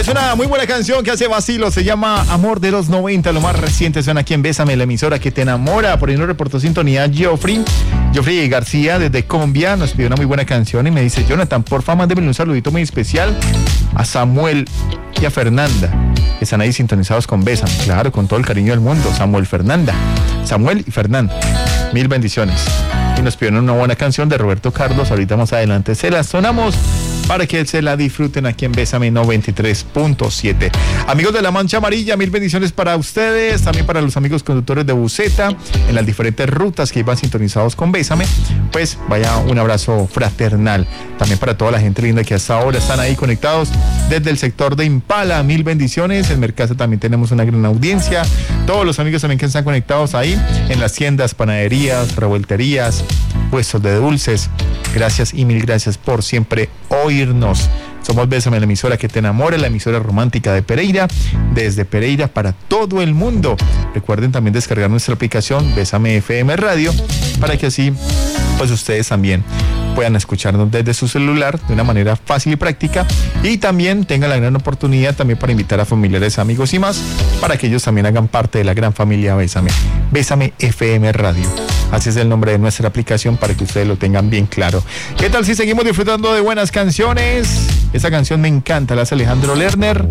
Es una muy buena canción que hace vacilo, se llama Amor de los 90, lo más reciente suena aquí en Bésame, la emisora que te enamora. Por ahí nos reportó sintonía Geoffrey García desde Colombia, nos pidió una muy buena canción y me dice: Jonathan, porfa, mándeme un saludito muy especial a Samuel y a Fernanda, que están ahí sintonizados con Bésame. Claro, con todo el cariño del mundo, Samuel y Fernanda, mil bendiciones. Y nos pidieron una buena canción de Roberto Carlos, ahorita más adelante se la sonamos para que se la disfruten aquí en Bésame 93.7. Amigos de la Mancha Amarilla, mil bendiciones para ustedes, también para los amigos conductores de buseta en las diferentes rutas que iban sintonizados con Bésame, pues vaya un abrazo fraternal. También para toda la gente linda que hasta ahora están ahí conectados desde el sector de Impala, mil bendiciones. En Mercado también tenemos una gran audiencia, todos los amigos también que están conectados ahí en las tiendas, panaderías, revuelterías, puestos de dulces. Gracias y mil gracias por siempre oírnos. Somos Bésame, la emisora que te enamora, la emisora romántica de Pereira, desde Pereira para todo el mundo. Recuerden también descargar nuestra aplicación Bésame FM Radio para que así pues ustedes también puedan escucharnos desde su celular de una manera fácil y práctica, y también tengan la gran oportunidad también para invitar a familiares, amigos y más, para que ellos también hagan parte de la gran familia Bésame FM Radio. Así es el nombre de nuestra aplicación para que ustedes lo tengan bien claro. ¿Qué tal si seguimos disfrutando de buenas canciones? Esa canción me encanta, la hace Alejandro Lerner.